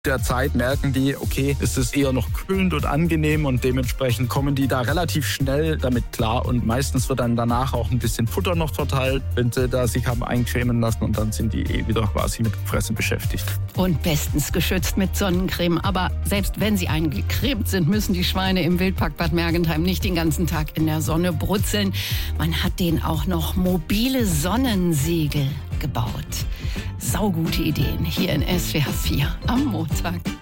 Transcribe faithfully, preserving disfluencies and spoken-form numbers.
der Zeit merken die, okay, es ist eher noch kühlend und angenehm und dementsprechend kommen die da relativ schnell damit klar und meistens wird dann danach auch ein bisschen Futter noch verteilt, wenn sie da sich haben eincremen lassen und dann sind die eh wieder quasi mit Fressen beschäftigt. Und bestens geschützt mit Sonnencreme. Aber selbst wenn sie eingecremt sind, müssen die Schweine im Wildpark Bad Mergentheim nicht den ganzen Tag in der Sonne brutzeln. Man hat denen auch noch mobile Sonnensegel gebaut. Saugute Ideen hier in S W R vier am Montag.